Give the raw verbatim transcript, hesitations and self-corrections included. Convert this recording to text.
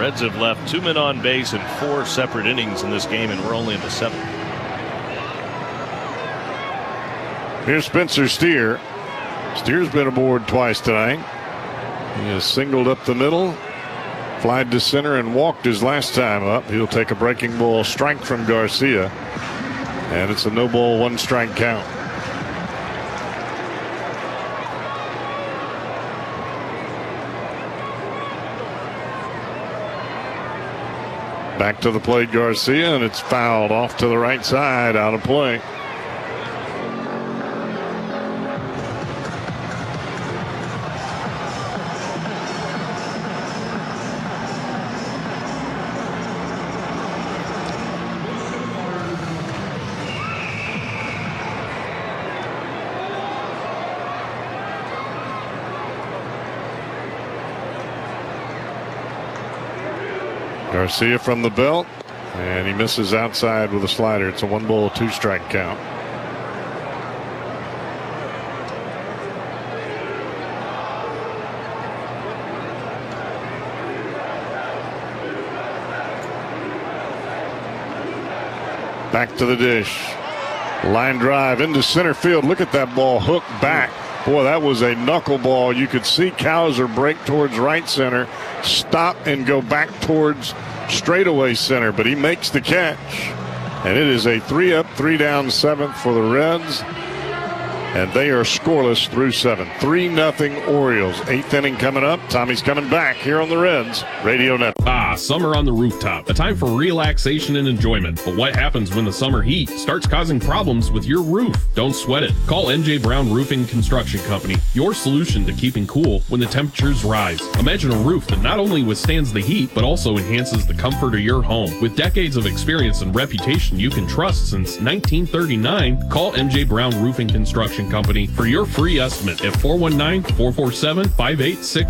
Reds have left two men on base in four separate innings in this game, and we're only in the seventh. Here's Spencer Steer. Steer's been aboard twice tonight. He has singled up the middle, flied to center, and walked his last time up. He'll take a breaking ball strike from Garcia, and it's a no ball, one strike count. Back to the plate, Garcia, and it's fouled off to the right side, out of play. Garcia from the belt, and he misses outside with a slider. It's a one ball, two strike count. Back to the dish. Line drive into center field. Look at that ball hooked back. Boy, that was a knuckleball. You could see Cowser break towards right center, stop and go back towards straightaway center, but he makes the catch. And it is a three up, three down seventh for the Reds. And they are scoreless through seven. three nothing Orioles. Eighth inning coming up. Tommy's coming back here on the Reds Radio Network. Ah, summer on the rooftop. A time for relaxation and enjoyment. But what happens when the summer heat starts causing problems with your roof? Don't sweat it. Call M J Brown Roofing Construction Company. Your solution to keeping cool when the temperatures rise. Imagine a roof that not only withstands the heat, but also enhances the comfort of your home. With decades of experience and reputation you can trust since nineteen thirty-nine, call M J Brown Roofing Construction Company for your free estimate at four one nine, four four seven, five eight six